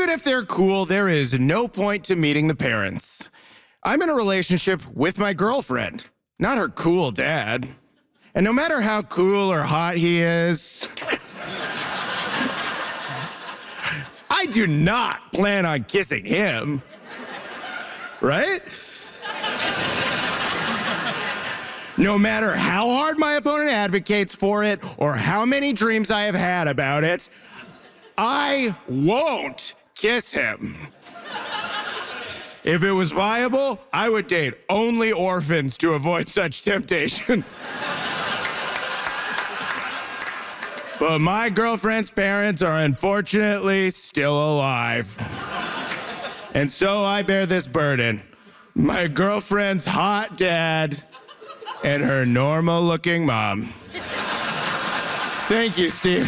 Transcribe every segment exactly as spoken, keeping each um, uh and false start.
Even if they're cool, there is no point to meeting the parents. I'm in a relationship with my girlfriend, not her cool dad. And no matter how cool or hot he is, I do not plan on kissing him. Right? No matter how hard my opponent advocates for it or how many dreams I have had about it, I won't kiss him. If it was viable, I would date only orphans to avoid such temptation. But my girlfriend's parents are unfortunately still alive. And so I bear this burden. My girlfriend's hot dad and her normal-looking mom. Thank you, Steve.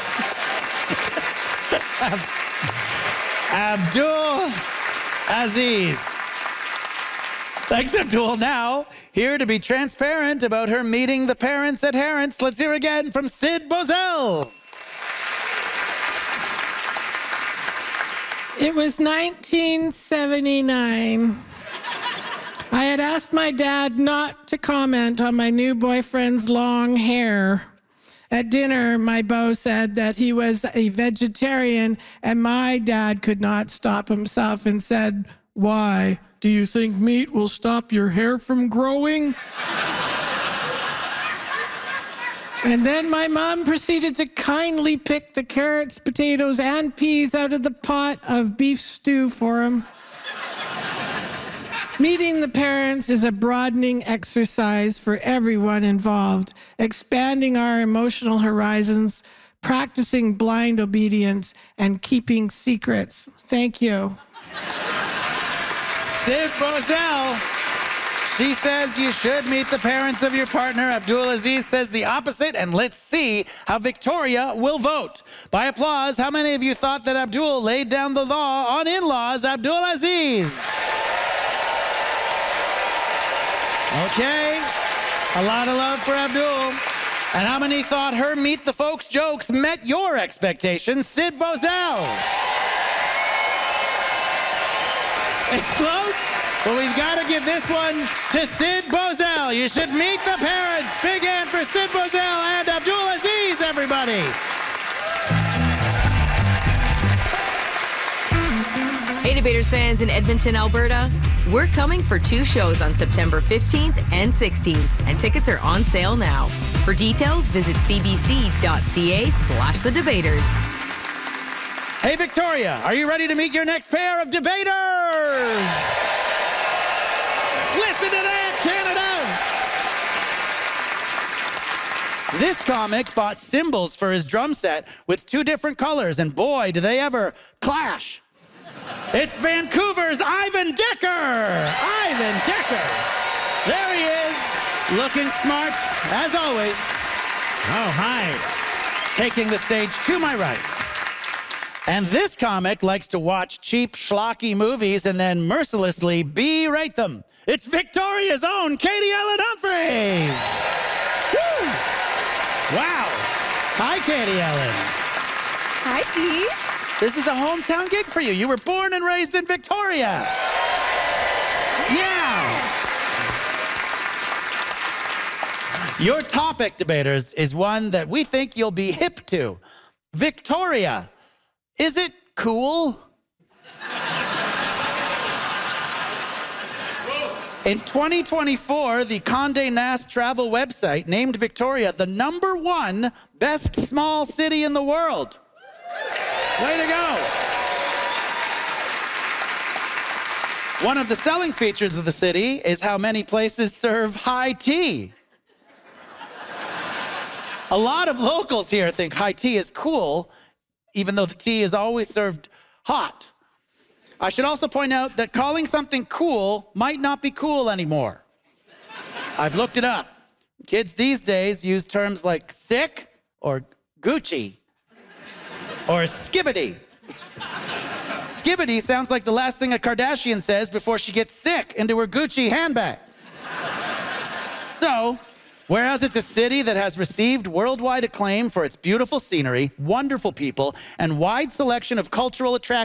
Abdul Aziz. Thanks, Abdul. Now, here to be transparent about her meeting the parents at Harrods, let's hear again from Sid Bozell. It was nineteen seventy-nine. I had asked my dad not to comment on my new boyfriend's long hair. At dinner, my beau said that he was a vegetarian, and my dad could not stop himself and said, "Why? Do you think meat will stop your hair from growing?" And then my mom proceeded to kindly pick the carrots, potatoes, and peas out of the pot of beef stew for him. Meeting the parents is a broadening exercise for everyone involved, expanding our emotional horizons, practicing blind obedience, and keeping secrets. Thank you. Sid Bozell. She says you should meet the parents of your partner. Abdul Aziz says the opposite, and let's see how Victoria will vote. By applause, how many of you thought that Abdul laid down the law on in-laws? Abdul Aziz. Okay, a lot of love for Abdul. And how many thought her Meet the Folks jokes met your expectations? Sid Bozell. It's close, but we've got to give this one to Sid Bozell. You should meet the parents. Big hand for Sid Bozell and Abdul Aziz, everybody. Hey, Debaters fans in Edmonton, Alberta. We're coming for two shows on September fifteenth and sixteenth, and tickets are on sale now. For details, visit cbc.ca slash the debaters. Hey, Victoria, are you ready to meet your next pair of debaters? Listen to that, Canada! This comic bought cymbals for his drum set with two different colors, and boy, do they ever clash. It's Vancouver's Ivan Decker! Ivan Decker! There he is, looking smart, as always. Oh, hi. Taking the stage to my right. And this comic likes to watch cheap, schlocky movies and then mercilessly berate them. It's Victoria's own Katie Ellen Humphreys! Woo! Wow. Hi, Katie Ellen. Hi, Steve. This is a hometown gig for you. You were born and raised in Victoria. Yeah. Your topic, debaters, is one that we think you'll be hip to. Victoria, is it cool? In twenty twenty-four, the Condé Nast travel website named Victoria the number one best small city in the world. Way to go. One of the selling features of the city is how many places serve high tea. A lot of locals here think high tea is cool, even though the tea is always served hot. I should also point out that calling something cool might not be cool anymore. I've looked it up. Kids these days use terms like sick or Gucci or skibbity. Skibbity sounds like the last thing a Kardashian says before she gets sick into her Gucci handbag. So, whereas it's a city that has received worldwide acclaim for its beautiful scenery, wonderful people, and wide selection of cultural attractions,